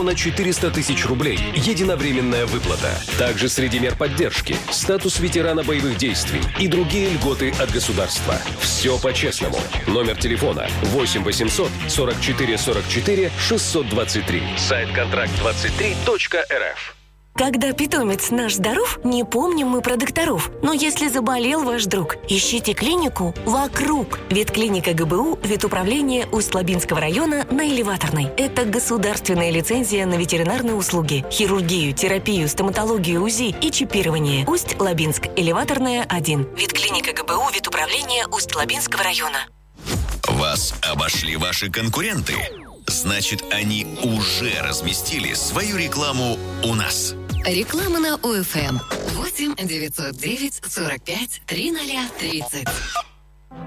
миллиона 400 тысяч рублей. Единовременная выплата. Также среди мер поддержки статус ветерана боевых действий и другие льготы от государства. Все по-честному. Номер телефона 8 800 44 44 623. Сайт контракт23.рф. Когда питомец наш здоров, не помним мы про докторов. Но если заболел ваш друг, ищите клинику вокруг. Ветклиника ГБУ, ветуправление Усть-Лабинского района на Элеваторной. Это государственная лицензия на ветеринарные услуги, хирургию, терапию, стоматологию, УЗИ и чипирование. Усть-Лабинск, Элеваторная, 1. Ветклиника ГБУ, ветуправление Усть-Лабинского района. Вас обошли ваши конкуренты? Значит, они уже разместили свою рекламу у нас. Реклама на ОФМ 8 909 45 3030.